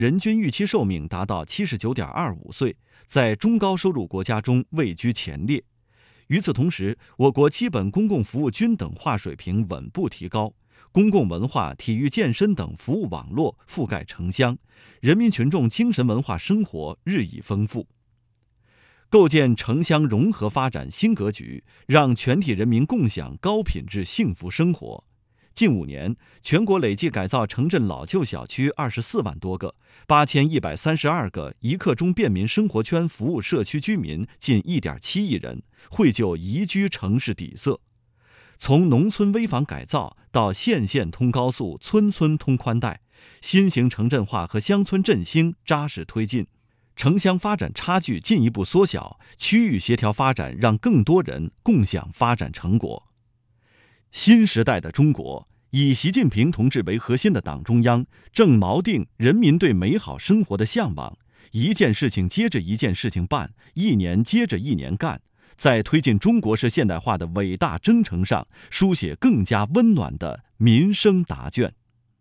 人均预期寿命达到79.25岁，在中高收入国家中位居前列。与此同时，我国基本公共服务均等化水平稳步提高，公共文化、体育、健身等服务网络覆盖城乡，人民群众精神文化生活日益丰富。构建城乡融合发展新格局，让全体人民共享高品质幸福生活。近5年，全国累计改造城镇老旧小区24万多个，8132个一刻钟便民生活圈服务社区居民近1.7亿人，绘就宜居城市底色。从农村危房改造到县县通高速、村村通宽带，新型城镇化和乡村振兴扎实推进，城乡发展差距进一步缩小，区域协调发展让更多人共享发展成果。新时代的中国，以习近平同志为核心的党中央正锚定人民对美好生活的向往，一件事情接着一件事情办，一年接着一年干，在推进中国式现代化的伟大征程上书写更加温暖的民生答卷。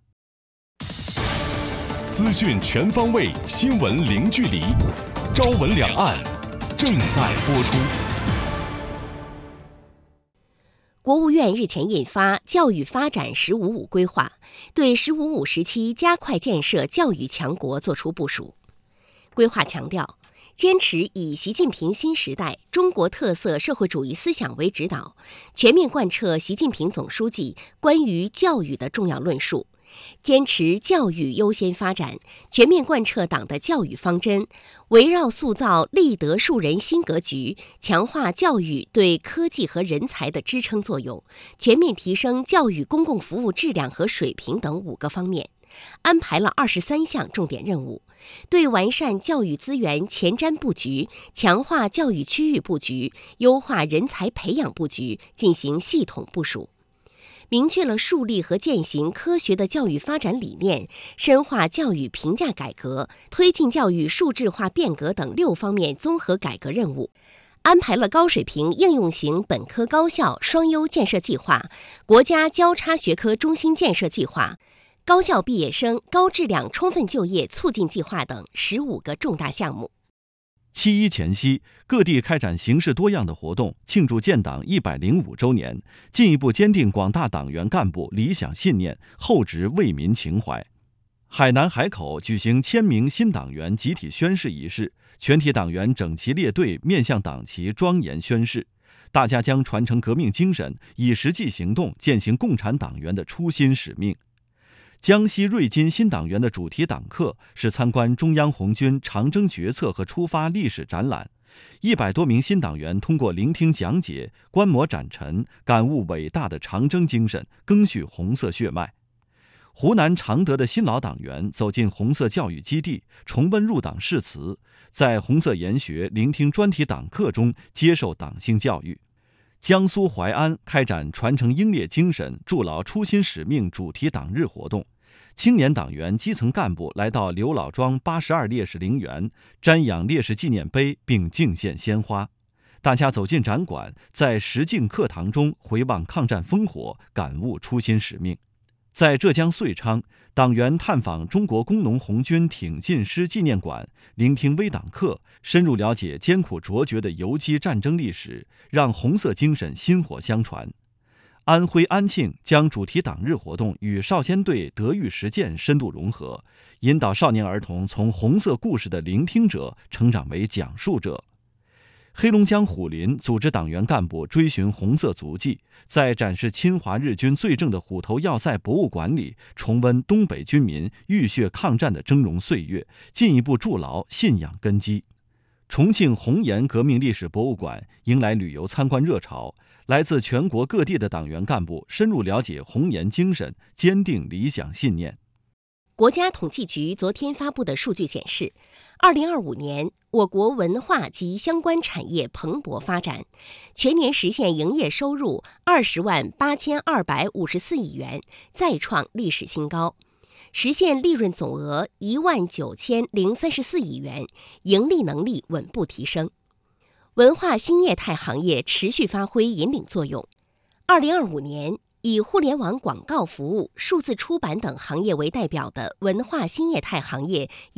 资讯全方位，新闻零距离，朝闻两岸正在播出。 国务院日前印发《教育发展“十五五”规划》，对“十五五”时期加快建设教育强国作出部署。规划强调，坚持以习近平新时代中国特色社会主义思想为指导，全面贯彻习近平总书记关于教育的重要论述，坚持教育优先发展，全面贯彻党的教育方针，围绕塑造立德树人新格局，强化教育对科技和人才的支撑作用，全面提升教育公共服务质量和水平等5个方面，安排了23项重点任务，对完善教育资源前瞻布局、强化教育区域布局、优化人才培养布局进行系统部署。明确了树立和践行科学的教育发展理念，深化教育评价改革，推进教育数质化变革等6方面综合改革任务，安排了高水平应用型本科高校双优建设计划、国家交叉学科中心建设计划、高校毕业生高质量充分就业促进计划等15个重大项目。 7.1前夕，各地开展形式多样的活动，庆祝建党105周年，进一步坚定广大党员干部理想信念，厚植为民情怀。海南海口举行1000名新党员集体宣誓仪式，全体党员整齐列队，面向党旗庄严宣誓。大家将传承革命精神，以实际行动践行共产党员的初心使命。江西瑞金新党员的主题党课是参观中央红军长征决策和出发历史展览，100多名新党员通过聆听讲解、观摩展陈，感悟伟大的长征精神，赓续红色血脉。湖南常德的新老党员走进红色教育基地，重温入党誓词，在红色研学、聆听专题党课中接受党性教育。江苏淮安开展传承英烈精神、筑牢初心使命主题党日活动，青年党员、基层干部来到刘老庄82烈士陵园，瞻仰烈士纪念碑并敬献鲜花。大家走进展馆，在实境课堂中回望抗战烽火，感悟初心使命。在浙江遂昌，党员探访中国工农红军挺进师纪念馆，聆听微党课，深入了解艰苦卓绝的游击战争历史，让红色精神薪火相传。安徽安庆将主题党日活动与少先队德育实践深度融合，引导少年儿童从红色故事的聆听者成长为讲述者。黑龙江虎林组织党员干部追寻红色足迹，在展示侵华日军罪证的虎头要塞博物馆里，重温东北军民浴血抗战的峥嵘岁月，进一步筑牢信仰根基。重庆红岩革命历史博物馆迎来旅游参观热潮，来自全国各地的党员干部深入了解红岩精神，坚定理想信念。 国家统计局昨天发布的数据显示，2025年我国文化及相关产业蓬勃发展，全年实现营业收入20.8254亿元，再创历史新高，实现利润总额19034亿元，盈利能力稳步提升。文化新业态行业持续发挥引领作用。2025年，以互联网广告服务、数字出版等行业为代表的文化新业态行业